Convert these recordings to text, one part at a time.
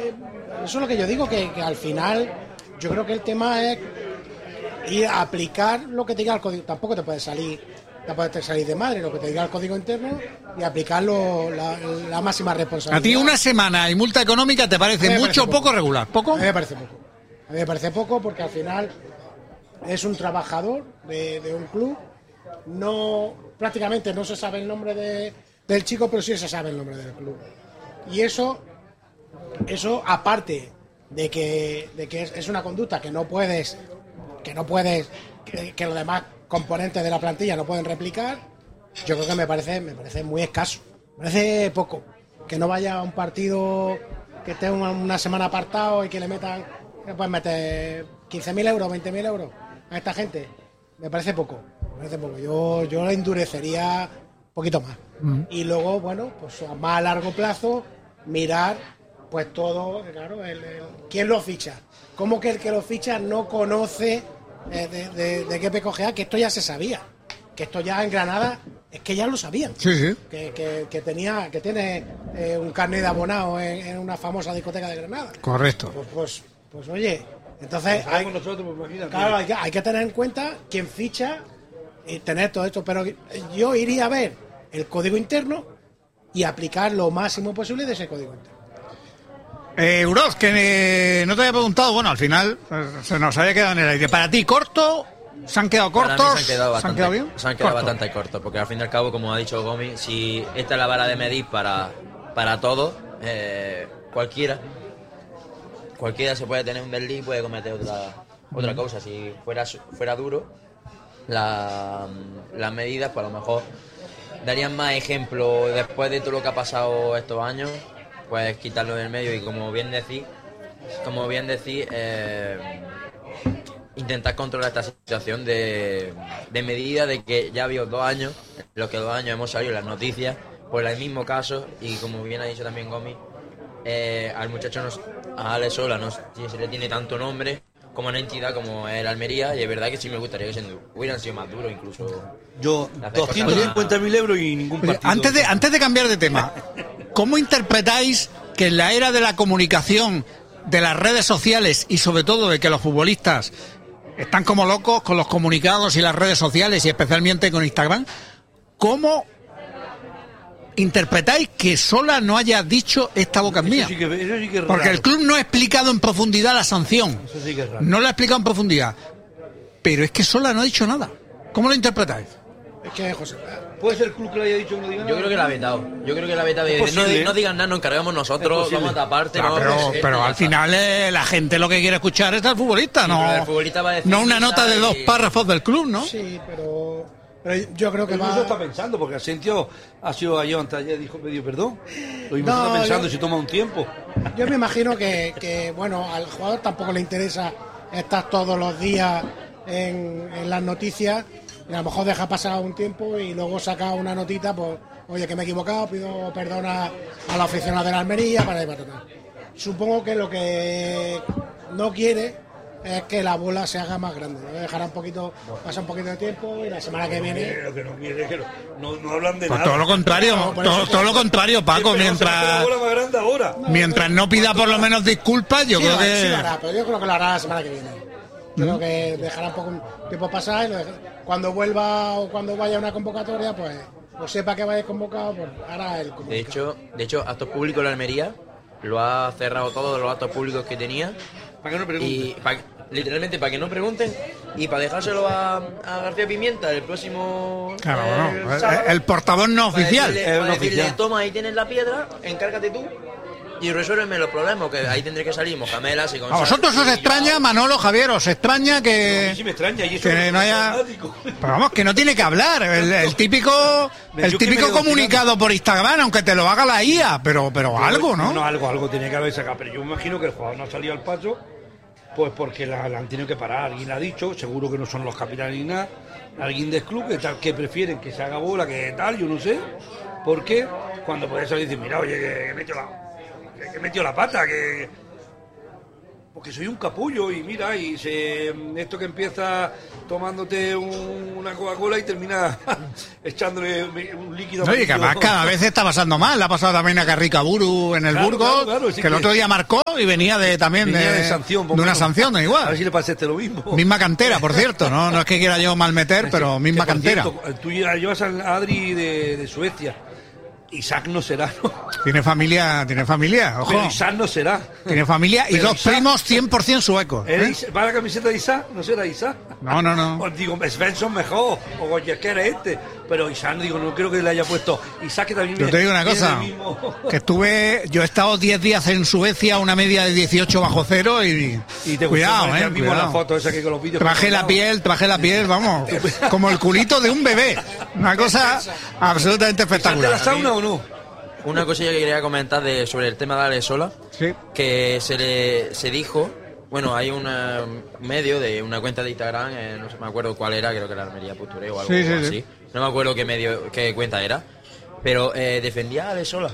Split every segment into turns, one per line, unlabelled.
eso es lo que yo digo, que al final yo creo que el tema es ir a aplicar lo que te diga el código. Tampoco te puede salir de madre lo que te diga el código interno y aplicarlo la máxima responsabilidad.
¿A ti una semana y multa económica te parece mucho o poco regular? ¿Poco?
A mí me parece poco. A mí me parece poco porque al final es un trabajador de un club. Prácticamente no se sabe el nombre del chico, pero sí se sabe el nombre del club. Y eso aparte de que es una conducta que no puedes, que los demás componentes de la plantilla no pueden replicar, yo creo que me parece muy escaso. Me parece poco. Que no vaya a un partido que esté una semana apartado y que le metan, que pueden meter 15.000 euros, 20.000 euros a esta gente. Me parece poco. Yo lo endurecería un poquito más. Y luego, bueno, pues a más largo plazo, mirar pues todo, claro, quién lo ficha. ¿Cómo que el que lo ficha no conoce de qué PCOGA? Que esto ya se sabía. Que esto ya en Granada es que ya lo sabían.
Sí.
Que tiene un carnet de abonado en una famosa discoteca de Granada.
Correcto.
Pues oye, entonces hay que tener en cuenta quién ficha y tener todo esto. Pero yo iría a ver el código interno y aplicar lo máximo posible de ese código interno.
Uroz, que no te había preguntado, bueno, al final se nos había quedado en el aire. Para ti, ¿corto? ¿Se han quedado cortos?
Para mí se han quedado
bien?
Se han quedado bastante cortos, porque al fin y al cabo, como ha dicho Gomi, si esta es la vara de medir para todo, cualquiera se puede tener un desliz y puede cometer otra cosa. Si fuera duro, las medidas, pues a lo mejor darían más ejemplo después de todo lo que ha pasado estos años, pues quitarlo del medio y como bien decís, intentar controlar esta situación de medida de que ya ha habido 2 años, en los que 2 años hemos salido en las noticias por el mismo caso, y como bien ha dicho también Gomi, al muchacho, a Ale Sola, no se le tiene tanto nombre como una entidad como el Almería, y es verdad que sí me gustaría que hubieran sido más duros incluso.
Yo 250.000 euros y ningún partido.
Antes de cambiar de tema, ¿cómo interpretáis que en la era de la comunicación, de las redes sociales y sobre todo de que los futbolistas están como locos con los comunicados y las redes sociales y especialmente con Instagram, ¿cómo interpretáis que Sola no haya dicho esta boca es mía?
Eso sí que es
porque
raro.
el club no ha explicado en profundidad la sanción.
Eso sí que es raro.
No lo ha explicado en profundidad. Pero es que Sola no ha dicho nada. ¿Cómo lo interpretáis?
Es que, José,
¿Puede ser el club que le haya dicho que no diga nada?
Yo creo que la ha vetado. No digan nada, nos encargamos nosotros, vamos a taparte.
Pero al final la gente lo que quiere escuchar es al futbolista,
el futbolista va a decir
no una nota de 2 párrafos del club, ¿no?
Sí, pero yo creo que
Eso está pensando, porque Asensio ha sido ayer antes ayer, dijo medio perdón. Lo mismo
No,
está pensando si toma un tiempo.
Yo me imagino que bueno, al jugador tampoco le interesa estar todos los días en las noticias, y a lo mejor deja pasar un tiempo y luego saca una notita, pues, oye, que me he equivocado, pido perdón a la aficionada de la Almería, para supongo que lo que no quiere es que la bola se haga más grande, ¿no? Dejará pasa un poquito de tiempo y la semana que viene...
Lo que no quiere es que no hablan de
pues
nada.
todo lo contrario, todo lo contrario, Paco, mientras no pida por lo menos disculpas, yo creo que...
Sí lo hará, pero yo creo que lo hará la semana que viene. Creo que dejará un poco tiempo pasar y cuando vuelva o cuando vaya a una convocatoria, pues sepa que vaya convocado, pues hará el comunicado.
De hecho, actos públicos de la Almería lo ha cerrado todos los actos públicos que tenía.
Para que no pregunten.
Y literalmente para que no pregunten y para dejárselo a García Pimienta el próximo.
Claro, el portavoz no oficial.
Para decirle, toma, ahí tienes la piedra, encárgate tú y resuélveme los problemas, que ahí tendré que salir Mohamed y con
a vosotros os extraña, Manolo, Javier, os extraña que...
Sí me extraña, y eso
que no haya... Pero vamos, que no tiene que hablar, el típico comunicado por Instagram, aunque te lo haga la IA, pero algo, ¿no?
No, algo tiene que haber sacado, pero yo me imagino que el jugador no ha salido al paso, pues porque la han tenido que parar, alguien ha dicho, seguro que no son los capitanes ni nada, alguien del club que prefieren que se haga bola, que tal, yo no sé, ¿por qué? Cuando puede salir y decir, mira, oye, que metió la pata, que porque soy un capullo y mira, esto que empieza tomándote una Coca-Cola y termina echándole un líquido.
Oye, que además cada vez está pasando mal. Le ha pasado también a Carrica Buru en el Burgos,
claro, sí
que el otro día marcó y venía de
sanción,
de una sanción, igual.
A ver si le pasa lo mismo.
Misma cantera, por cierto, no es que quiera yo malmeter, pero misma cantera.
Cierto, tú llevas a Adri de Suecia. Isaac no será, ¿no?
Tiene familia, ojo.
Pero Isaac no será.
Tiene familia y
Pero
dos
Isaac,
primos 100% suecos.
¿Va la camiseta de Isaac? ¿No será Isaac?
No.
Os digo, Svensson mejor, o cualquiera pero Isaac, digo, no creo que le haya puesto Isaac, que también.
Yo te digo una cosa, yo he estado 10 días en Suecia, una media de 18 bajo cero y
te
cuidado,
cuidado. La foto esa que con los vídeos.
Traje la piel, vamos, como el culito de un bebé. Una cosa absolutamente espectacular.
¿De la sauna o no?
Una cosilla que quería comentar sobre el tema de Ale Sola,
sí.
Que se dijo, bueno, hay un medio de una cuenta de Instagram, no sé, me acuerdo cuál era, creo que era Almería Postureo o algo así. Sí. No me acuerdo qué cuenta era, pero defendía a Ale Sola.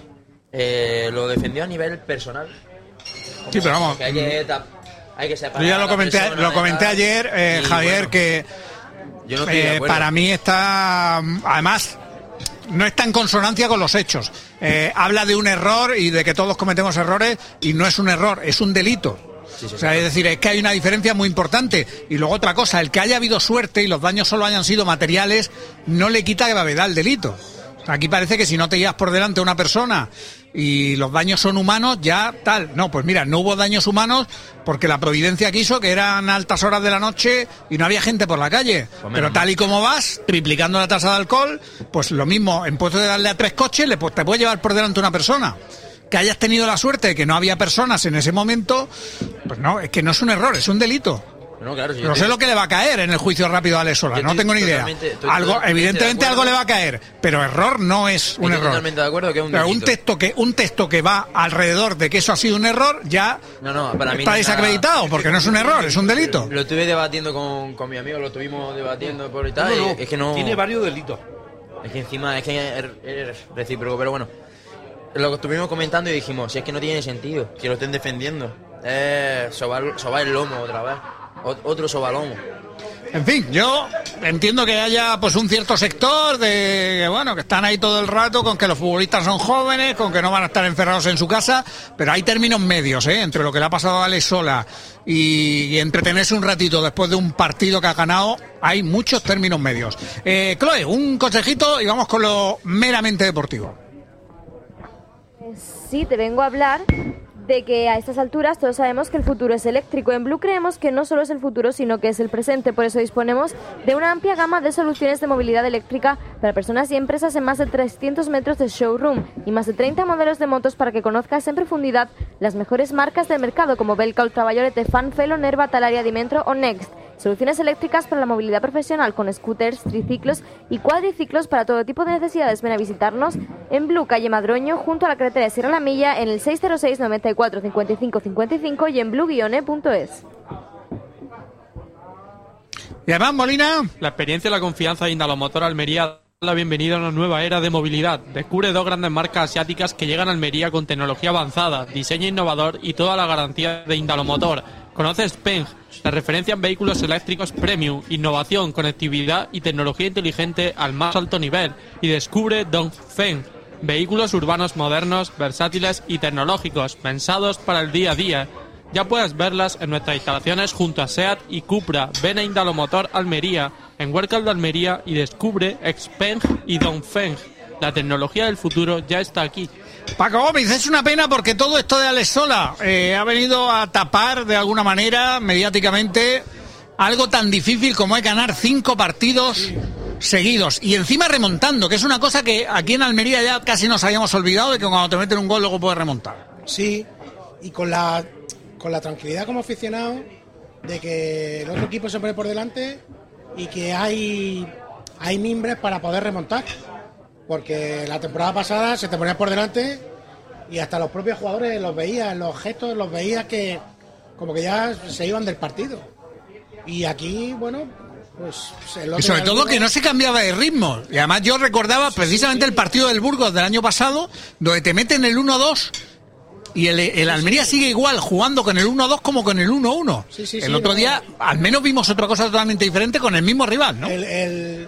Lo defendió a nivel personal.
Sí, pero vamos.
Hay que separar.
Yo ya lo comenté ayer, Javier, bueno, que
yo no estoy de acuerdo.
Para mí está, además, no está en consonancia con los hechos. Habla de un error y de que todos cometemos errores, y no es un error, es un delito. Sí, o sea, es decir, es que hay una diferencia muy importante. Y luego otra cosa, el que haya habido suerte y los daños solo hayan sido materiales, no le quita gravedad al delito. O sea, aquí parece que si no te llevas por delante a una persona y los daños son humanos, ya tal. No, pues mira, no hubo daños humanos porque la providencia quiso que eran altas horas de la noche y no había gente por la calle. Pero tal y como vas, triplicando la tasa de alcohol, pues lo mismo, en puesto de darle a 3 coches, te puede llevar por delante una persona. Que hayas tenido la suerte de que no había personas en ese momento, pues no, es que no es un error, es un delito. No, claro, si no sé lo que le va a caer en el juicio rápido a Ale Sola, no tengo ni idea. Evidentemente algo le va a caer, pero error no es un error.
Totalmente de acuerdo que es un
delito. Pero un texto que va alrededor de que eso ha sido un error ya
para mí
está desacreditado, porque no es un error, es un delito.
Lo estuve debatiendo con mi amigo, lo estuvimos debatiendo por y tal. Es que no
tiene varios delitos.
Es que encima es recíproco, pero bueno. Lo que estuvimos comentando y dijimos, si es que no tiene sentido que lo estén defendiendo, sobar el lomo otra vez, otro sobalomo.
En fin, yo entiendo que haya pues un cierto sector de que están ahí todo el rato con que los futbolistas son jóvenes, con que no van a estar encerrados en su casa, pero hay términos medios, entre lo que le ha pasado a Ale Sola y entretenerse un ratito después de un partido que ha ganado, hay muchos términos medios. Chloe, un consejito y vamos con lo meramente deportivo.
Sí, te vengo a hablar de que a estas alturas todos sabemos que el futuro es eléctrico. En Blue creemos que no solo es el futuro, sino que es el presente. Por eso disponemos de una amplia gama de soluciones de movilidad eléctrica para personas y empresas en más de 300 metros de showroom y más de 30 modelos de motos para que conozcas en profundidad las mejores marcas del mercado como Belka, Ultraviolette, Fan, Felo, Nerva, Talaria, Dimentro o Next. Soluciones eléctricas para la movilidad profesional con scooters, triciclos y cuadriciclos para todo tipo de necesidades. Ven a visitarnos en Blue, calle Madroño, junto a la carretera de Sierra La Milla, en el 606 94 55 55 y en blue-es.
¿Y además, Molina?
La experiencia y la confianza de Indalomotor Almería da la bienvenida a una nueva era de movilidad. Descubre 2 grandes marcas asiáticas que llegan a Almería con tecnología avanzada, diseño innovador y toda la garantía de Indalomotor. Conoce Speng, la referencia en vehículos eléctricos premium, innovación, conectividad y tecnología inteligente al más alto nivel. Y descubre Dongfeng, vehículos urbanos modernos, versátiles y tecnológicos, pensados para el día a día. Ya puedes verlas en nuestras instalaciones junto a SEAT y Cupra. Ven a Indalomotor Almería, en Huércal de Almería, y descubre Xpeng y Dongfeng. La tecnología del futuro ya está aquí.
Paco Gómez, es una pena porque todo esto de Ale Sola ha venido a tapar de alguna manera mediáticamente algo tan difícil como es ganar 5 partidos seguidos y encima remontando, que es una cosa que aquí en Almería ya casi nos habíamos olvidado de que cuando te meten un gol luego puedes remontar.
Sí, y con la tranquilidad como aficionado de que el otro equipo se pone por delante y que hay mimbres para poder remontar. Porque la temporada pasada se te ponía por delante y hasta los propios jugadores los veías, los gestos, los veías que como que ya se iban del partido. Y aquí, bueno, pues...
Y sobre todo que no se cambiaba de ritmo. Y además yo recordaba precisamente el partido del Burgos del año pasado, donde te meten el 1-2 y el Almería sigue igual, jugando con el 1-2 como con el 1-1.
Sí,
el otro día, al menos vimos otra cosa totalmente diferente con el mismo rival, ¿no?
El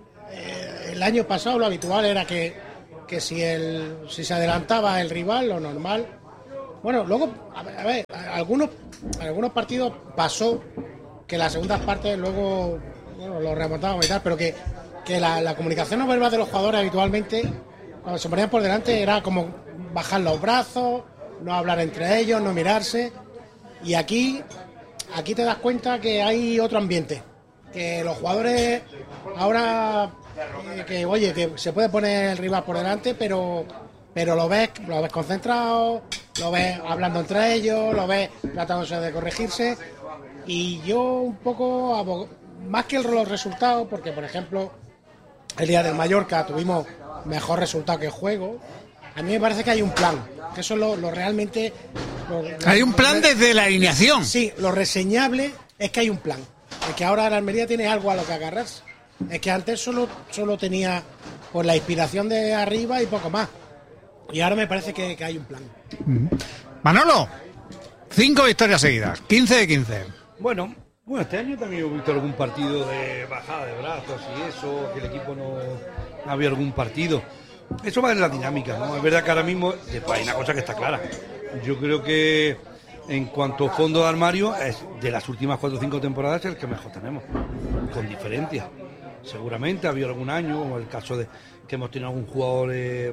año pasado lo habitual era que si se adelantaba el rival, lo normal. Bueno, luego, a ver, algunos partidos pasó que las segundas partes luego lo remontábamos y tal, pero que la comunicación no verbal de los jugadores habitualmente, cuando se ponían por delante, era como bajar los brazos, no hablar entre ellos, no mirarse. Y aquí te das cuenta que hay otro ambiente, que los jugadores ahora que se puede poner el rival por delante, pero lo ves concentrado, lo ves hablando entre ellos, lo ves tratándose de corregirse. Y yo un poco más que los resultados, porque por ejemplo el día del Mallorca tuvimos mejor resultado que juego. A mí me parece que hay un plan, que eso es lo realmente...
Hay un plan desde la alineación.
Sí, lo reseñable es que hay un plan. Es que ahora la Almería tiene algo a lo que agarrarse. Es que antes solo tenía pues la inspiración de arriba y poco más. Y ahora me parece que hay un plan.
Manolo, 5 victorias seguidas, 15 de 15.
Bueno, este año también he visto algún partido de bajada de brazos y eso, que el equipo no había algún partido. Eso va en la dinámica, ¿no? Es verdad que ahora mismo hay una cosa que está clara. Yo creo que en cuanto a fondo de armario, es de las últimas 4 o 5 temporadas el que mejor tenemos, con diferencia. Seguramente ha habido algún año, o el caso de que hemos tenido algún jugador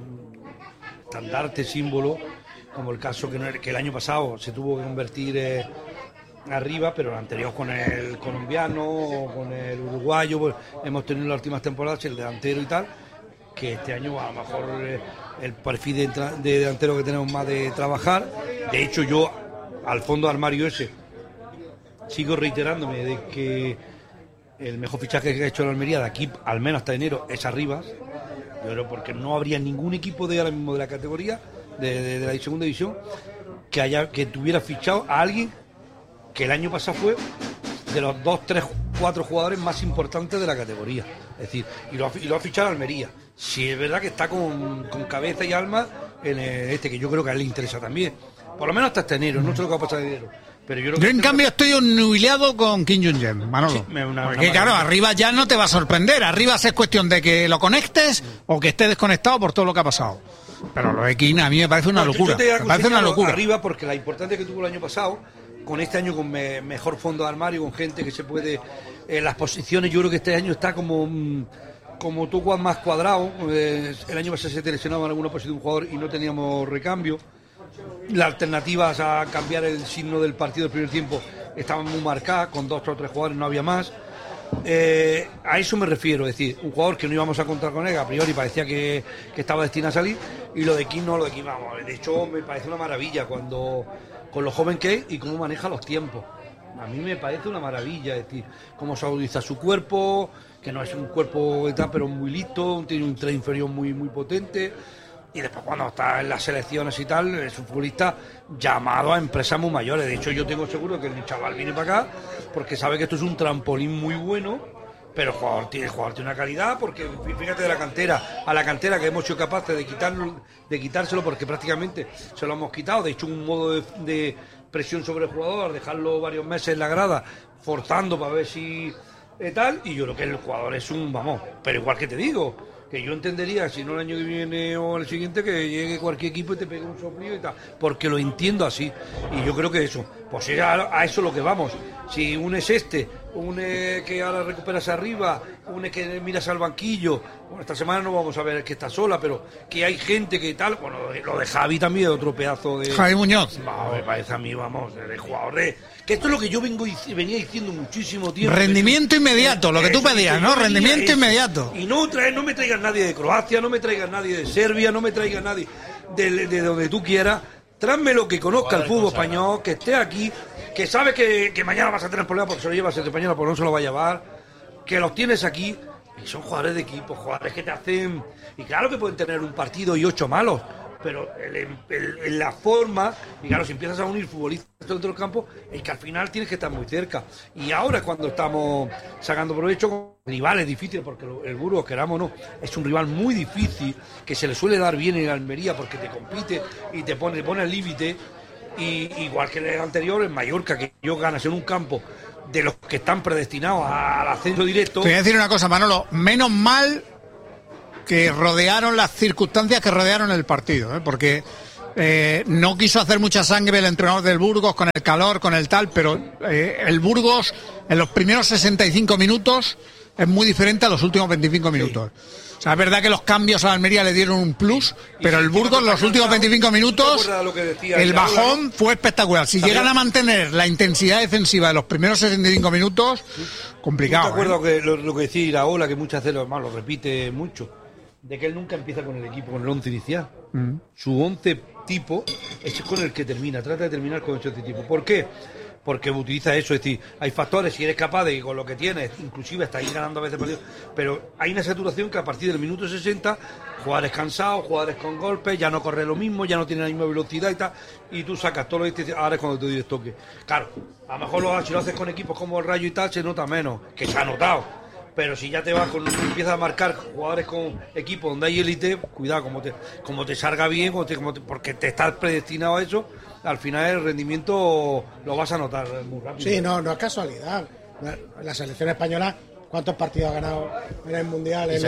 estandarte, símbolo, como el caso que el año pasado se tuvo que convertir arriba, pero el anterior con el colombiano o con el uruguayo, pues, hemos tenido en las últimas temporadas el delantero y tal, que este año a lo mejor el perfil de delantero que tenemos más de trabajar. De hecho, yo al fondo de armario ese sigo reiterándome de que el mejor fichaje que ha hecho la Almería de aquí al menos hasta enero es Arribas. Yo creo porque no habría ningún equipo de ahora mismo de la categoría de la segunda división que tuviera fichado a alguien que el año pasado fue de los 2, 3, 4 jugadores más importantes de la categoría. Es decir, y lo ha fichado Almería. Sí, es verdad que está con cabeza y alma en que yo creo que a él le interesa también. Por lo menos hasta este enero, no sé lo que va a pasar en enero. Pero yo en
cambio estoy nubileado con Kim Jong-un, Manolo. Sí, porque claro, Arribas ya no te va a sorprender. Arribas es cuestión de que lo conectes o que esté desconectado por todo lo que ha pasado. Pero lo de Kim a mí me parece una locura.
Me parece una locura. Arriba porque la importancia que tuvo el año pasado, con este año con mejor fondo de armario, con gente que se puede... las posiciones, yo creo que este año está como tú más cuadrado. El año pasado se lesionaba en alguna posición un jugador y no teníamos recambio. Las alternativas a cambiar el signo del partido del primer tiempo estaban muy marcadas, con 2 o 3 jugadores no había más. A eso me refiero, es decir, un jugador que no íbamos a contar con él, a priori parecía que estaba destinado a salir, y lo de Kim no, lo de Kim vamos. De hecho, me parece una maravilla con lo joven que es y cómo maneja los tiempos. A mí me parece una maravilla, es decir, cómo saludiza su cuerpo, que no es un cuerpo y tal, pero muy listo, tiene un tren inferior muy, muy potente. Y después cuando está en las selecciones y tal, es un futbolista llamado a empresas muy mayores. De hecho, yo tengo seguro que el chaval viene para acá porque sabe que esto es un trampolín muy bueno, pero el jugador tiene una calidad, porque fíjate, de la cantera a la cantera que hemos sido capaces de quitárselo, porque prácticamente se lo hemos quitado. De hecho, un modo de presión sobre el jugador, dejarlo varios meses en la grada, forzando para ver si tal, y yo creo que el jugador es pero igual que te digo, que yo entendería, si no el año que viene o el siguiente, que llegue cualquier equipo y te pegue un soplío y tal, porque lo entiendo así, y yo creo que eso, pues a eso es lo que vamos. Si un es un que ahora recuperas arriba, un que miras al banquillo, bueno, esta semana no vamos a ver que está sola, pero que hay gente que tal, bueno, lo de Javi también, otro pedazo de...
Javi Muñoz.
No, me parece a mí, de jugador que esto es lo que yo venía diciendo muchísimo tiempo.
Rendimiento inmediato, lo que tú pedías, ¿no? Rendimiento inmediato.
Y no me traigas nadie de Croacia, no me traigas nadie de Serbia, no me traigas nadie de donde tú quieras. Tráeme lo que conozca el fútbol español, que esté aquí, que sabe que mañana vas a tener problemas porque se lo llevas el español, porque no se lo va a llevar, que los tienes aquí, y son jugadores de equipo, jugadores que te hacen... Y claro que pueden tener un partido y 8 malos, pero en la forma, y claro, si empiezas a unir futbolistas puesto dentro del campo, es que al final tienes que estar muy cerca. Y ahora es cuando estamos sacando provecho con rivales difíciles, porque el Burgos, queramos o no, es un rival muy difícil, que se le suele dar bien en Almería porque te compite y te pone al límite. Y igual que el anterior, en Mallorca, que ellos ganas en un campo de los que están predestinados al ascenso directo.
Te voy a decir una cosa, Manolo, menos mal que rodearon las circunstancias que rodearon el partido, porque no quiso hacer mucha sangre el entrenador del Burgos con el calor, con el tal, pero el Burgos en los primeros 65 minutos es muy diferente a los últimos 25 minutos. O sea, es verdad que los cambios a la Almería le dieron un plus, pero el Burgos en los últimos 25 minutos, el bajón fue espectacular. Si llegan a mantener la intensidad defensiva de los primeros 65 minutos, complicado.
¿Te acuerdas que lo que decía Iraola, que muchas veces lo repite mucho, de que él nunca empieza con el equipo, con el 11 inicial? Su 11 tipo es con el que termina, trata de terminar con ese tipo. ¿Por qué? Porque utiliza eso, es decir, hay factores, si eres capaz de, con lo que tienes, inclusive hasta ir ganando a veces partidos, pero hay una saturación que a partir del minuto 60, jugadores cansados, jugadores con golpes, ya no corre lo mismo, ya no tiene la misma velocidad y tal, y tú sacas todo lo que ahora es cuando te doy el toque. Claro, a lo mejor si lo haces con equipos como el Rayo y tal, se nota menos, que se ha notado. Pero si ya te vas empiezas a marcar jugadores con equipos donde hay élite, cuidado, como te salga bien, porque te estás predestinado a eso, al final el rendimiento lo vas a notar muy rápido.
Sí, no es casualidad. La selección española, ¿cuántos partidos ha ganado en el Mundial? En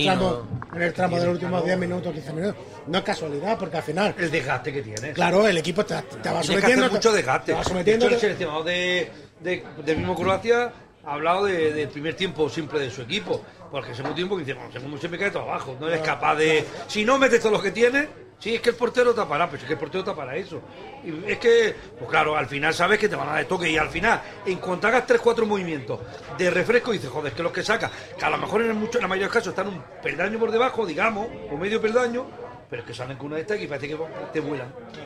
el tramo de los últimos 10 minutos, 15 minutos. No es casualidad, porque al final...
El desgaste que tiene.
Claro, el equipo te va sometiendo...
mucho desgaste.
Te va sometiendo...
El seleccionado del mismo Croacia ha hablado del primer tiempo siempre de su equipo, porque el segundo tiempo dice, bueno, segundo siempre cae todo abajo, no eres capaz de... Si no metes todo lo que tienes, sí, es que el portero tapará, pero es que el portero tapará eso. Y es que, pues claro, al final sabes que te van a dar de toque, y al final, en cuanto hagas 3-4 movimientos de refresco, dices, joder, es que los que sacas, que a lo mejor en la mayoría de los casos están un peldaño por debajo, digamos, o medio peldaño, pero es que salen con una de estas y parece que te vuelan.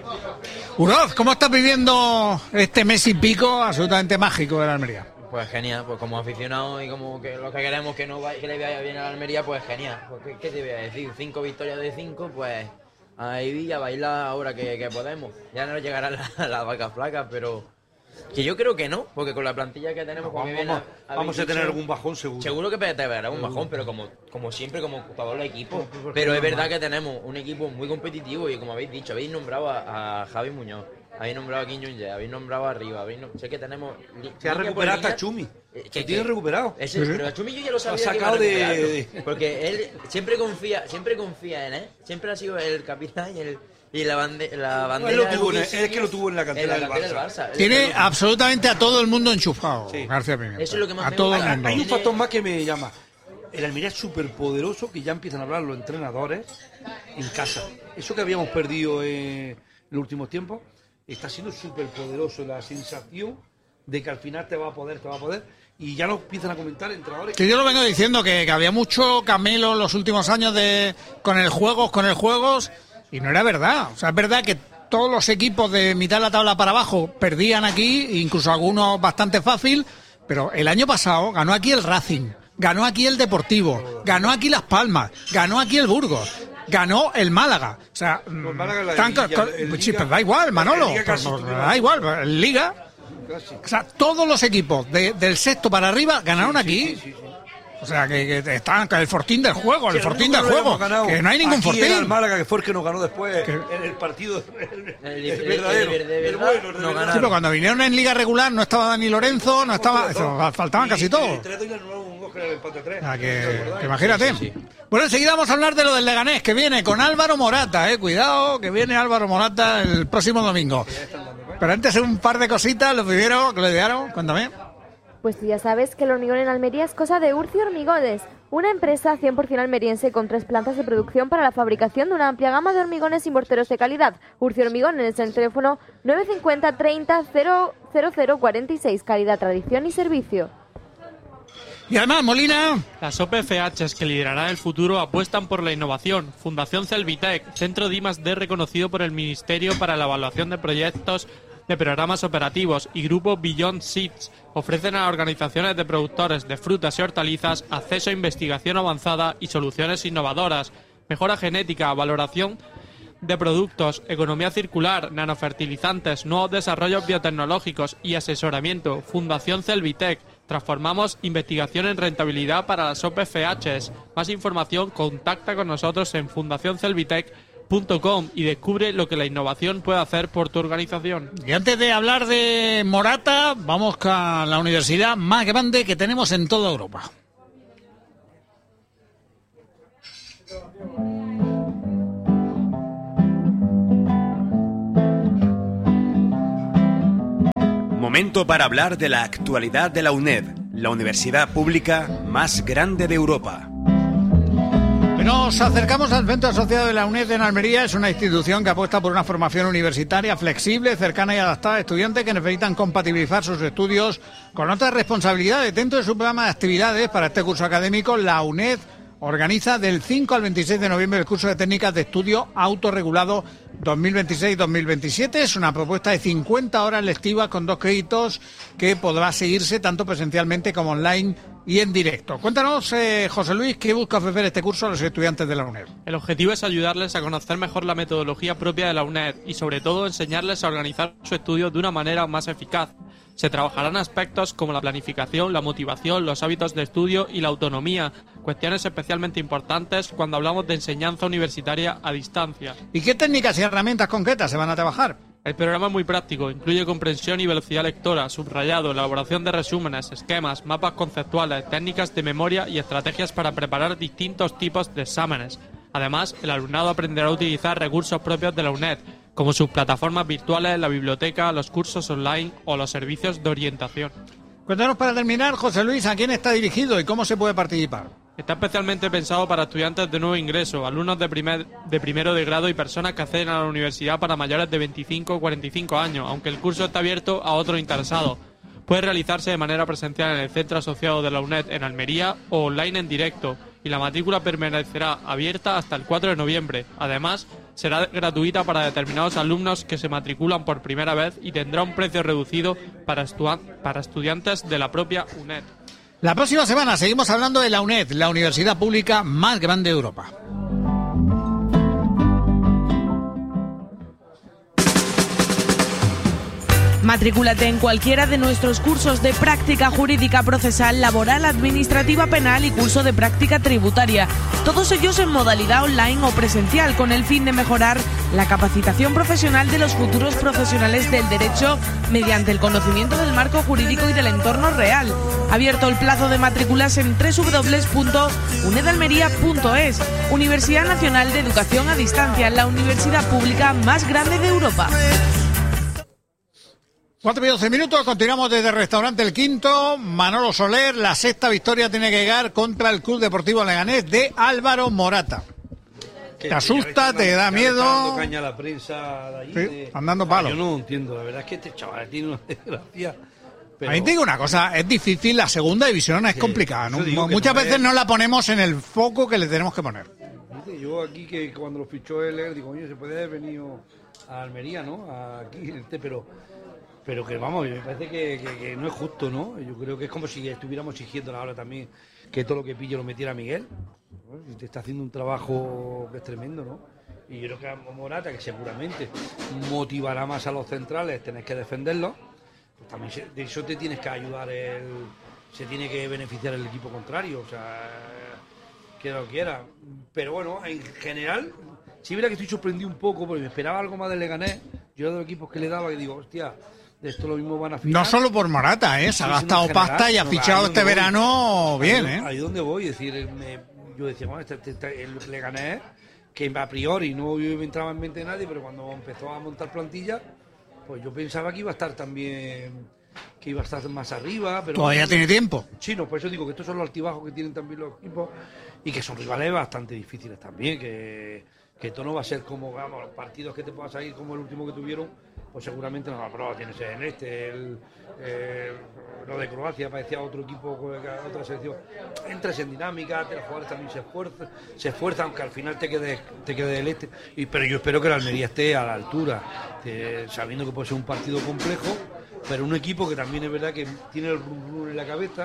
Uroz, ¿cómo estás viviendo este mes y pico absolutamente mágico de la Almería?
Pues genial, pues como aficionado y como que lo que queremos que que le vaya bien a la Almería, pues genial. Pues, ¿qué te voy a decir? 5 victorias de 5, pues ahí a bailar ahora que podemos. Ya no llegarán las vacas flacas, pero que yo creo que no, porque con la plantilla que tenemos...
Vamos a tener algún bajón seguro.
Seguro que te verá un bajón, pero como siempre, como todos los equipos. Pero es verdad que tenemos un equipo muy competitivo y como habéis dicho, habéis nombrado a Javi Muñoz, habéis nombrado a Kim Jong-jae, habéis nombrado a Riva, sé que tenemos...
Se ha recuperado hasta Chumi. Se tiene recuperado.
Pero a Chumi yo ya lo sabía.
Lo ha sacado
porque él siempre confía en él. Siempre ha sido el capitán y la bandera.
Es que lo tuvo en la cantera del Barça.
Tiene absolutamente a todo el mundo enchufado,
sí.
García Pimienta.
Eso es lo que más
a todo el mundo.
Hay un factor más que me llama. El Almería es súper poderoso, que ya empiezan a hablar los entrenadores en casa. Eso que habíamos perdido en los últimos tiempos, está siendo súper poderoso, la sensación de que al final te va a poder, y ya lo empiezan a comentar entrenadores.
Que yo lo vengo diciendo, que había mucho camelo en los últimos años con el juegos, y no era verdad. O sea, es verdad que todos los equipos de mitad de la tabla para abajo perdían aquí, incluso algunos bastante fácil, pero el año pasado ganó aquí el Racing, ganó aquí el Deportivo, ganó aquí Las Palmas, ganó aquí el Burgos, ganó el Málaga. O sea, pero da igual, Manolo, da igual, en Liga. O sea, todos los equipos del sexto para arriba ganaron aquí. Sí. O sea, que están el fortín del juego, que no hay ningún fortín.
El Málaga, que fue el que nos ganó después en el partido el verdadero.
Sí, pero cuando vinieron en Liga regular no estaba Dani Lorenzo, no estaba, faltaban casi todos. Que imagínate. Sí. Bueno, enseguida vamos a hablar de lo del Leganés, que viene con Álvaro Morata, cuidado, que viene Álvaro Morata el próximo domingo. Pero antes un par de cositas, lo primero, que le dieron, cuéntame.
Pues tú ya sabes que el hormigón en Almería es cosa de Urci Hormigones, una empresa 100% almeriense con 3 plantas de producción para la fabricación de una amplia gama de hormigones y morteros de calidad. Urci Hormigones en el teléfono 950 30 000 46, calidad, tradición y servicio.
Y además, Molina...
Las OPFHs que liderarán el futuro apuestan por la innovación. Fundación Celvitec, centro de I+D reconocido por el Ministerio para la evaluación de proyectos de programas operativos, y Grupo Beyond Seeds ofrecen a organizaciones de productores de frutas y hortalizas acceso a investigación avanzada y soluciones innovadoras, mejora genética, valoración de productos, economía circular, nanofertilizantes, nuevos desarrollos biotecnológicos y asesoramiento. Fundación Celvitec. Transformamos investigación en rentabilidad para las OPFHs. Más información, contacta con nosotros en fundacioncelvitec.com y descubre lo que la innovación puede hacer por tu organización.
Y antes de hablar de Morata, vamos con la universidad más grande que tenemos en toda Europa.
Momento para hablar de la actualidad de la UNED, la universidad pública más grande de Europa.
Nos acercamos al Centro Asociado de la UNED en Almería. Es una institución que apuesta por una formación universitaria flexible, cercana y adaptada a estudiantes que necesitan compatibilizar sus estudios con otras responsabilidades. Dentro de su programa de actividades para este curso académico, la UNED organiza del 5 al 26 de noviembre el curso de técnicas de estudio autorregulado 2026-2027. Es una propuesta de 50 horas lectivas con 2 créditos que podrá seguirse tanto presencialmente como online y en directo. Cuéntanos, José Luis, ¿qué busca ofrecer este curso a los estudiantes de la UNED?
El objetivo es ayudarles a conocer mejor la metodología propia de la UNED y, sobre todo, enseñarles a organizar su estudio de una manera más eficaz. Se trabajarán aspectos como la planificación, la motivación, los hábitos de estudio y la autonomía, cuestiones especialmente importantes cuando hablamos de enseñanza universitaria a distancia.
¿Y qué técnicas y herramientas concretas se van a trabajar?
El programa es muy práctico, incluye comprensión y velocidad lectora, subrayado, elaboración de resúmenes, esquemas, mapas conceptuales, técnicas de memoria y estrategias para preparar distintos tipos de exámenes. Además, el alumnado aprenderá a utilizar recursos propios de la UNED, como sus plataformas virtuales, la biblioteca, los cursos online o los servicios de orientación.
Cuéntanos para terminar, José Luis, ¿a quién está dirigido y cómo se puede participar?
Está especialmente pensado para estudiantes de nuevo ingreso, alumnos de primero de grado y personas que acceden a la universidad para mayores de 25 o 45 años, aunque el curso está abierto a otros interesados. Puede realizarse de manera presencial en el Centro Asociado de la UNED en Almería o online en directo, y la matrícula permanecerá abierta hasta el 4 de noviembre. Además, será gratuita para determinados alumnos que se matriculan por primera vez y tendrá un precio reducido para estudiantes de la propia UNED.
La próxima semana seguimos hablando de la UNED, la universidad pública más grande de Europa.
Matrículate en cualquiera de nuestros cursos de práctica jurídica procesal, laboral, administrativa, penal y curso de práctica tributaria. Todos ellos en modalidad online o presencial, con el fin de mejorar la capacitación profesional de los futuros profesionales del derecho mediante el conocimiento del marco jurídico y del entorno real. Abierto el plazo de matrículas en www.unedalmería.es. Universidad Nacional de Educación a Distancia, la universidad pública más grande de Europa.
4 y 12 minutos, continuamos desde el restaurante El Quinto. Manolo Soler, la sexta victoria tiene que llegar contra el Club Deportivo Leganés de Álvaro Morata. ¿Te asusta? ¿Te da miedo?
Dando caña a la prensa de allí,
sí, andando palos.
Yo no entiendo, la verdad es que este chaval tiene una desgracia. Pero...
A mí te digo una cosa, es difícil, la segunda división es complicada, ¿no? Muchas veces no la ponemos en el foco que le tenemos que poner.
Yo aquí, que cuando lo fichó él, digo, oye, se puede haber venido a Almería, ¿no? Aquí, pero que vamos, me parece que no es justo, ¿no? Yo creo que es como si estuviéramos exigiendo ahora también que todo lo que pille lo metiera Miguel, ¿no? Te está haciendo un trabajo que es tremendo, ¿no? Y yo creo que a Morata, que seguramente motivará más a los centrales, tenés que defenderlos, pues también de eso te tienes que ayudar, se tiene que beneficiar el equipo contrario, o sea, que lo quiera. Pero bueno, en general, sí, mira que estoy sorprendido un poco, porque me esperaba algo más del Leganés. Yo de los equipos que le daba, que digo, hostia, de esto lo mismo van a fichar.
No solo por Morata, se ha gastado pasta y ha fichado este verano bien,
Ahí donde voy, es decir, yo decía, bueno, el Leganés, que a priori no me entraba en mente de nadie, pero cuando empezó a montar plantilla, pues yo pensaba que iba a estar también, que iba a estar más arriba. Pero
todavía tiene tiempo.
Sí, no, por eso digo que estos son los altibajos que tienen también los equipos y que son rivales bastante difíciles también, que esto no va a ser como, vamos, los partidos que te puedan salir como el último que tuvieron, pues seguramente no va a probar. Tienes lo de Croacia, parecía otro equipo, otra selección. Entras en dinámica, los jugadores también se esfuerzan, aunque al final te quede del este. Pero yo espero que la Almería esté a la altura, sabiendo que puede ser un partido complejo, pero un equipo que también es verdad que tiene el rum en la cabeza,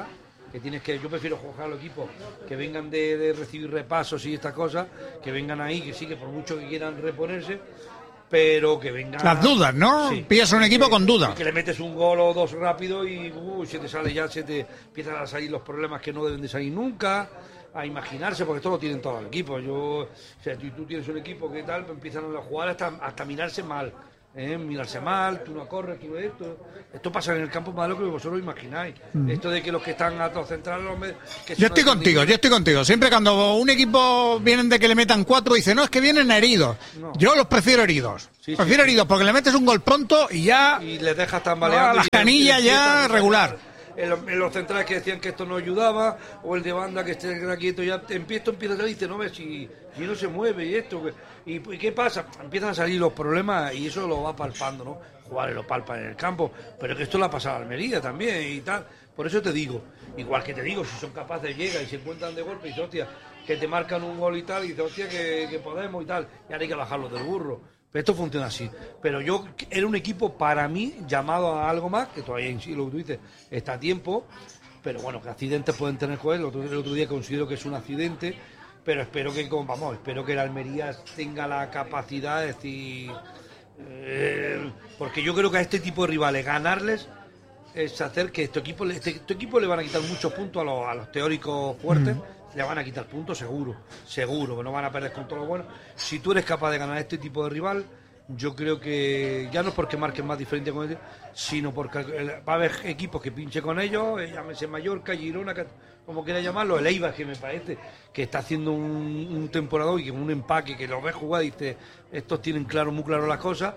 que tienes que, yo prefiero jugar a los equipos que vengan de recibir repasos y estas cosas, que vengan ahí, que sí, que por mucho que quieran reponerse, pero que vengan...
Las dudas, ¿no?
Sí.
Pillas un equipo con dudas.
Que le metes un gol o dos rápido y se te sale ya, se te empiezan a salir los problemas que no deben de salir nunca, a imaginarse, porque esto lo tienen todos los equipos. O sea, tú tienes un equipo que tal, pues empiezan a jugar hasta mirarse mal. Mirarse mal, tú no corres, tú esto pasa en el campo más de lo que vosotros imagináis. Esto de que los que están a todos centrales
yo estoy contigo. Siempre cuando un equipo vienen de que le metan 4 dice, no, es que vienen heridos. No. Yo los prefiero heridos. Prefiero heridos porque le metes un gol pronto y ya
y les dejas tambaleando
las canillas ya regular.
En los centrales que decían que esto no ayudaba, o el de banda que esté quieto, ya empieza a salir, no ves si no se mueve y esto, y ¿qué pasa? Empiezan a salir los problemas y eso lo va palpando, ¿no? Jugadores lo palpan en el campo, pero que esto lo ha pasado a Almería también y tal. Por eso te digo, igual que te digo, si son capaces, llegan y se encuentran de golpe y dices, hostia, que te marcan un gol y tal, y dices, hostia, que podemos y tal, y ahora hay que bajarlos del burro. Pero esto funciona así. Pero yo era un equipo para mí llamado a algo más, que todavía en sí lo que tú dices está a tiempo, pero bueno, que accidentes pueden tener con él. El otro día considero que es un accidente, pero espero que el Almería tenga la capacidad de decir, porque yo creo que a este tipo de rivales ganarles es hacer que tu equipo le van a quitar muchos puntos a los teóricos fuertes. Le van a quitar puntos seguro, que no van a perder con todo lo bueno. Si tú eres capaz de ganar a este tipo de rival, yo creo que ya no es porque marquen más diferente con ellos, sino porque va a haber equipos que pinche con ellos, llámese Mallorca, Girona, como quiera llamarlo, el Eibar, que me parece que está haciendo un temporador y que un empaque, que lo ves jugar y dice, estos tienen muy claro las cosas.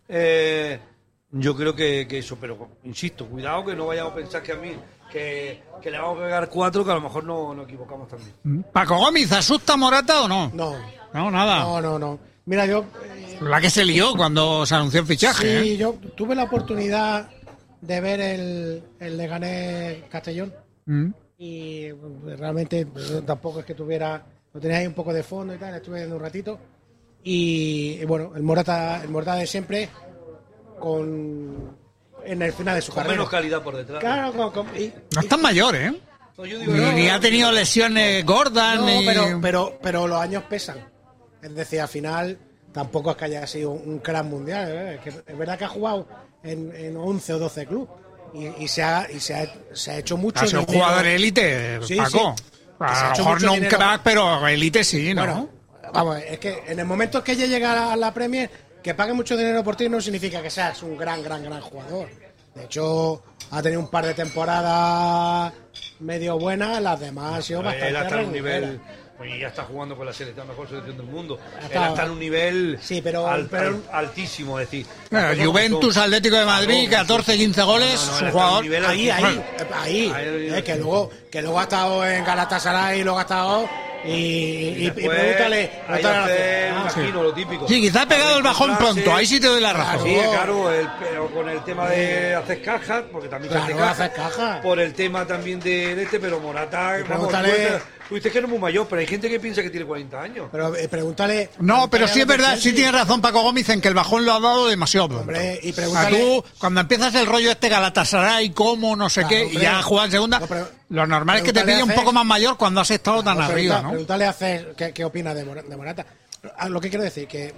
Yo creo que eso, pero insisto, cuidado que no vayamos a pensar que a mí que le vamos a pegar 4, que a lo mejor no equivocamos también.
¿Paco Gómez asusta a Morata o no?
No,
nada.
No. Mira, yo...
la que se lió cuando se anunció el fichaje.
Sí, yo tuve la oportunidad de ver el Leganés Castellón y realmente tampoco es que tuviera... Lo tenía ahí un poco de fondo y tal, estuve viendo un ratito y bueno, el Morata de siempre en el final de su carrera.
Con menos calidad por detrás.
Claro,
no es tan mayor, ¿eh?
No, yo digo,
ni ha tenido lesiones gordas,
pero los años pesan. Es decir, al final tampoco es que haya sido un crack mundial. Es verdad que ha jugado en 11 o 12 clubes y se ha hecho mucho.
Ha sido un jugador élite, Paco.
Sí.
A lo mejor no un crack, pero élite sí, ¿no?
Bueno, vamos, es que en el momento que ella llega a la Premier, que pague mucho dinero por ti no significa que seas un gran jugador. De hecho, ha tenido un par de temporadas medio buenas, las demás ha sido bastante
él hasta un
regular.
nivel, pues ya está jugando con la mejor selección del mundo. Él está en un nivel altísimo, es decir.
Juventus, Atlético de Madrid, 14, 15 goles, su jugador.
Ahí. Que luego ha estado en Galatasaray y luego ha estado... Y pregúntale
imagino lo típico.
Sí, quizá ha pegado el bajón pronto, ahí sí te doy la razón.
Sí, claro, pero con el tema de hacer cajas, porque también
hace cajas.
Por el tema también de pero Morata, tú dices que no es muy mayor, pero hay gente que piensa que tiene 40 años.
Pero pregúntale.
No, pero sí es verdad, sí tiene razón Paco Gómez en que el bajón lo ha dado demasiado pronto.
Hombre, y pregúntale.
Tú, cuando empiezas el rollo Galatasaray, cómo, no sé qué, y ya juegas en segunda, lo normal es que te pille un poco más mayor cuando has estado tan arriba, ¿no?
Pregúntale a Cés qué opina de Morata. Lo que quiero decir, que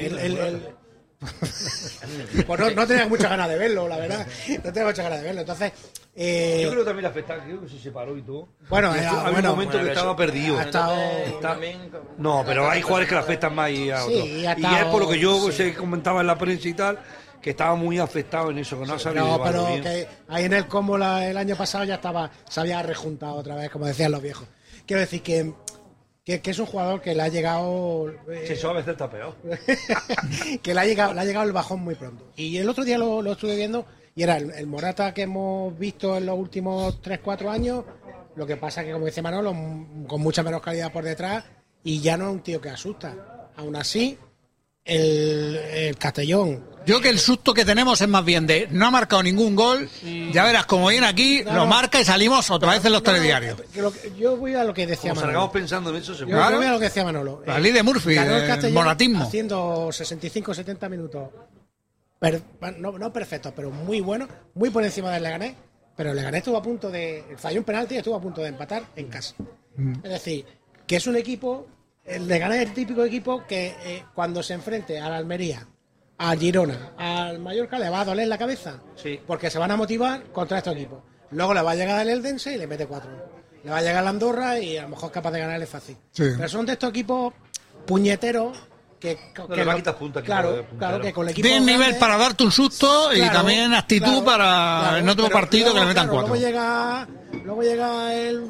pues no tenía muchas ganas de verlo, la verdad. No tenía muchas ganas de verlo. Entonces,
yo creo que también le afecta, creo que se separó y todo.
Bueno,
había un momento que estaba perdido. No, pero hay jugadores que le afectan más y a otros. Y es por lo que yo se comentaba en la prensa y tal, que estaba muy afectado en eso, que no ha sabido llevarlo bien.
Que ahí en el combo el año pasado ya se había rejuntado otra vez, como decían los viejos. Quiero decir que es un jugador que le ha llegado...
eso a veces está peor.
Que le ha llegado el bajón muy pronto. Y el otro día lo estuve viendo y era el Morata que hemos visto en los últimos 3-4 años. Lo que pasa que, como dice Manolo, con mucha menos calidad por detrás y ya no es un tío que asusta. Aún así, el Castellón...
Yo que el susto que tenemos es más bien de no ha marcado ningún gol, ya verás como viene aquí, lo marca y salimos otra vez en los telediarios.
Yo voy a lo que decía Manolo.
Salgamos pensando en eso,
yo voy a lo que decía Manolo.
La ley de Murphy, el moratismo.
Haciendo 65-70 minutos, no perfectos, pero muy buenos, muy por encima del Leganés, pero el Leganés estuvo a punto falló un penalti y estuvo a punto de empatar en casa. Es decir, que es un equipo, el Leganés es el típico equipo que cuando se enfrente a la Almería, al Girona, al Mallorca, le va a doler la cabeza, porque se van a motivar contra estos equipos. Luego le va a llegar el Eldense y le mete 4. Le va a llegar la Andorra y a lo mejor es capaz de ganarle fácil. Sí. Pero son de estos equipos puñeteros que claro, que con el equipo
tienen nivel para darte un susto y también actitud para en otro partido luego, que le metan 4.
Luego llega el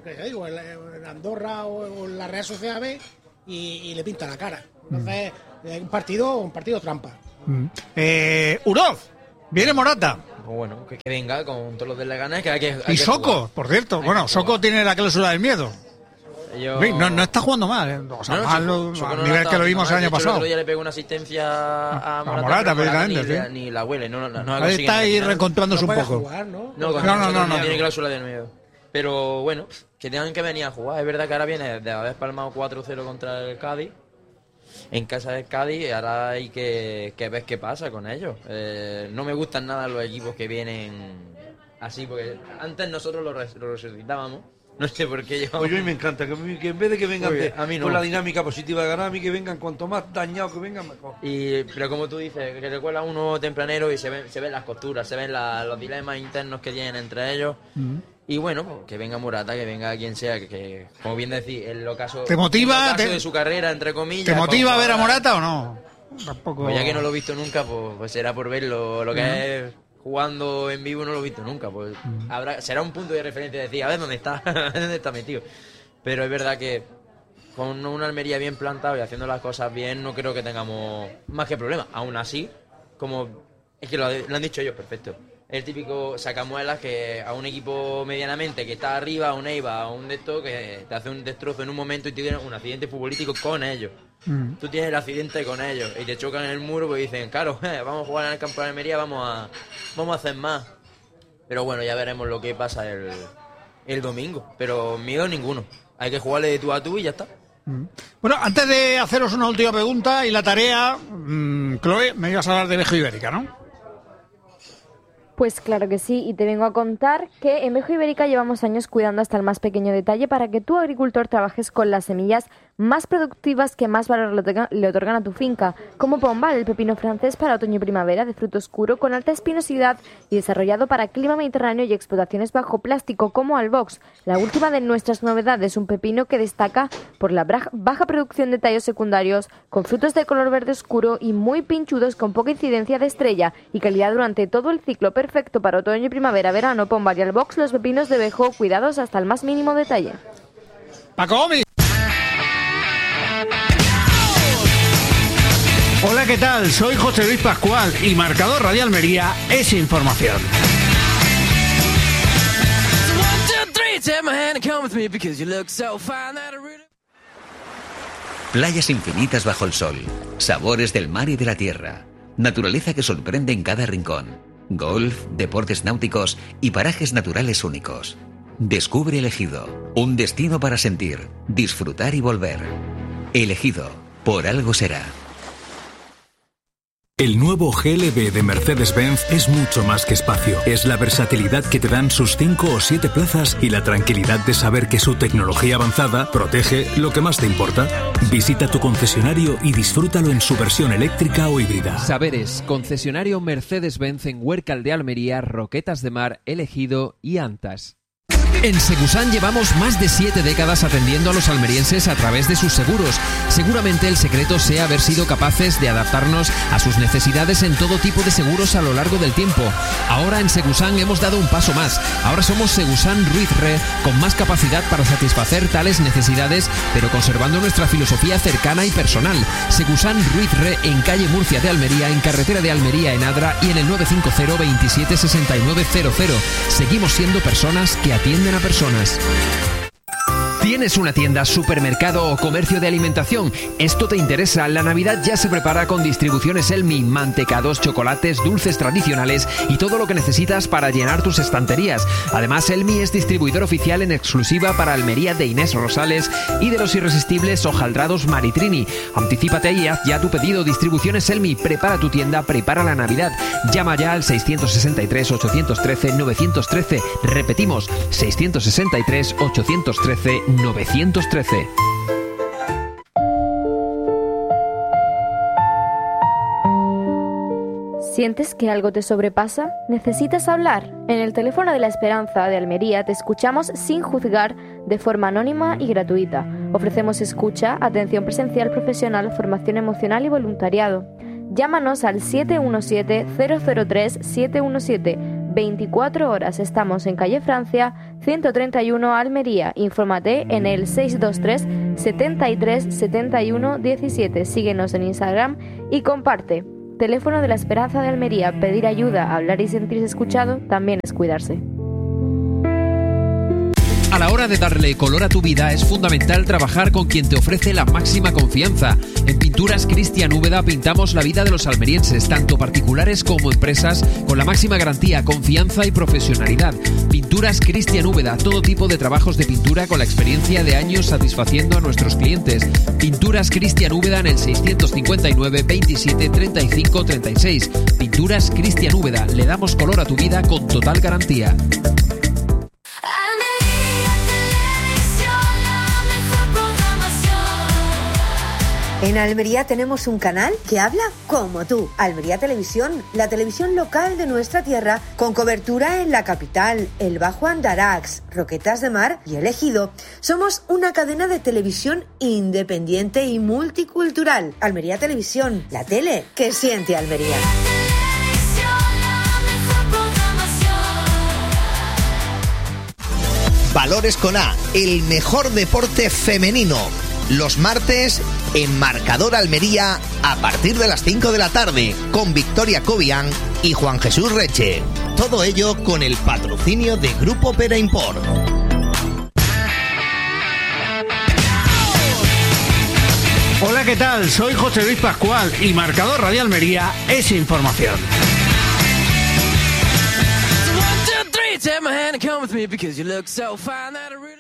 Andorra o la Real Sociedad B y le pinta la cara. Entonces, un partido trampa.
Uroz, viene Morata.
Bueno, que venga con todos los del Leganés, que hay que
y Soko,
jugar.
Por cierto. Bueno, Soko tiene la cláusula del miedo. No está jugando mal, o sea, al nivel que lo vimos el año pasado.
El otro día le pegó una asistencia a
Morata
ni la huele. No
está ahí reencontrándose un poco.
Jugar, no tiene cláusula del miedo. Pero bueno, que tengan que venir a jugar. Es verdad que ahora viene de haber palmado 4-0 contra el Cádiz, en casa del Cádiz, y ahora hay que ver qué pasa con ellos. No me gustan nada los equipos que vienen así, porque antes nosotros lo resucitábamos. No sé por qué
Pues yo a mí me encanta, que en vez de que vengan con la dinámica positiva de ganar, a mí que vengan, cuanto más dañados que vengan, mejor.
Pero como tú dices, que le cuela uno tempranero y se ven las costuras, se ven los dilemas internos que tienen entre ellos. Y bueno, pues, que venga Morata, que venga quien sea, que como bien decís, el ocaso de su carrera, entre comillas.
¿Te motiva ver a Morata o no?
Tampoco. Pues ya que no lo he visto nunca, pues será por verlo, lo que es jugando en vivo, no lo he visto nunca. Pues será un punto de referencia de decir, a ver dónde está metido. Pero es verdad que con una Almería bien plantado y haciendo las cosas bien, no creo que tengamos más que problemas. Aún así, como es que lo han dicho ellos, perfecto. El típico sacamuelas que a un equipo medianamente que está arriba, a un Eibar, a un de estos que te hace un destrozo en un momento y te tiene un accidente futbolístico con ellos. Tú tienes el accidente con ellos y te chocan en el muro porque dicen, claro, vamos a jugar en el campo de Almería, vamos a hacer más. Pero bueno, ya veremos lo que pasa el domingo. Pero miedo ninguno. Hay que jugarle de tú a tú y ya está.
Bueno, antes de haceros una última pregunta y la tarea, Chloe, me ibas a hablar de Vejo Ibérica, ¿no?
Pues claro que sí, y te vengo a contar que en Vejo Ibérica llevamos años cuidando hasta el más pequeño detalle para que tú, agricultor, trabajes con las semillas más productivas que más valor le otorgan a tu finca, como Pombal, el pepino francés para otoño y primavera, de fruto oscuro, con alta espinosidad y desarrollado para clima mediterráneo y explotaciones bajo plástico, como Albox, la última de nuestras novedades, un pepino que destaca por la baja producción de tallos secundarios, con frutos de color verde oscuro y muy pinchudos, con poca incidencia de estrella y calidad durante todo el ciclo, perfecto para otoño y primavera, verano. Pombal y Albox, los pepinos de Vejo, cuidados hasta el más mínimo detalle.
Paco Omi. Hola, ¿qué tal? Soy José Luis Pascual y Marcador Radio Almería es información.
Playas infinitas bajo el sol, sabores del mar y de la tierra, naturaleza que sorprende en cada rincón, golf, deportes náuticos y parajes naturales únicos. Descubre El Ejido, un destino para sentir, disfrutar y volver. El Ejido, por algo será.
El nuevo GLB de Mercedes-Benz es mucho más que espacio. Es la versatilidad que te dan sus 5 o 7 plazas y la tranquilidad de saber que su tecnología avanzada protege lo que más te importa. Visita tu concesionario y disfrútalo en su versión eléctrica o híbrida.
Saberes, concesionario Mercedes-Benz en Huércal de Almería, Roquetas de Mar, El Ejido y Antas. En Segusan llevamos más de 7 décadas atendiendo a los almerienses a través de sus seguros. Seguramente el secreto sea haber sido capaces de adaptarnos a sus necesidades en todo tipo de seguros a lo largo del tiempo. Ahora en Segusan hemos dado un paso más. Ahora somos Segusan Ruiz Re, con más capacidad para satisfacer tales necesidades, pero conservando nuestra filosofía cercana y personal. Segusan Ruiz Re en calle Murcia de Almería, en carretera de Almería en Adra y en el 950 27 69 00. Seguimos siendo personas que atienden a personas. ¿Tienes una tienda, supermercado o comercio de alimentación? ¿Esto te interesa? La Navidad ya se prepara con Distribuciones Elmi, mantecados, chocolates, dulces tradicionales y todo lo que necesitas para llenar tus estanterías. Además, Elmi es distribuidor oficial en exclusiva para Almería de Inés Rosales y de los irresistibles hojaldrados Maritrini. Anticípate y haz ya tu pedido. Distribuciones Elmi, prepara tu tienda, prepara la Navidad. Llama ya al 663-813-913. Repetimos, 663-813-913.
¿Sientes que algo te sobrepasa? ¿Necesitas hablar? En el teléfono de la Esperanza de Almería te escuchamos sin juzgar, de forma anónima y gratuita. Ofrecemos escucha, atención presencial profesional, formación emocional y voluntariado. Llámanos al 717-003-717. 24 horas. Estamos en calle Francia, 131 Almería. Infórmate en el 623 73 71 17. Síguenos en Instagram y comparte. Teléfono de la Esperanza de Almería. Pedir ayuda, hablar y sentirse escuchado también es cuidarse.
A la hora de darle color a tu vida es fundamental trabajar con quien te ofrece la máxima confianza. En Pinturas Cristian Úbeda pintamos la vida de los almerienses, tanto particulares como empresas, con la máxima garantía, confianza y profesionalidad. Pinturas Cristian Úbeda, todo tipo de trabajos de pintura con la experiencia de años satisfaciendo a nuestros clientes. Pinturas Cristian Úbeda en el 659 27 35 36. Pinturas Cristian Úbeda, le damos color a tu vida con total garantía.
En Almería tenemos un canal que habla como tú. Almería Televisión, la televisión local de nuestra tierra, con cobertura en la capital, el Bajo Andarax, Roquetas de Mar y El Ejido. Somos una cadena de televisión independiente y multicultural. Almería Televisión, la tele que siente Almería.
Valores con A, el mejor deporte femenino. Los martes en Marcador Almería a partir de las 5 de la tarde con Victoria Cobian y Juan Jesús Reche. Todo ello con el patrocinio de Grupo Pera Import.
Hola, ¿qué tal? Soy José Luis Pascual y Marcador Radio Almería es información.
So 1, 2, 3, take my hand and come with me because you look so fine that I really